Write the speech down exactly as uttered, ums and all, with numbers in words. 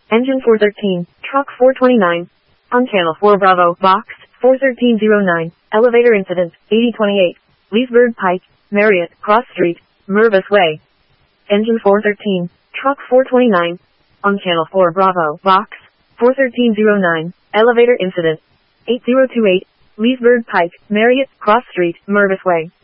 Engine four thirteen, truck four twenty-nine. On channel four Bravo, box, four thirteen oh nine, elevator incident, eighty twenty-eight. Leesburg Pike, Marriott, Cross Street, Mervis Way. Engine four thirteen, truck four twenty-nine. On channel four Bravo, box, four thirteen oh nine, elevator incident, eighty twenty-eight. Leesburg Pike, Marriott, Cross Street, Mervis Way.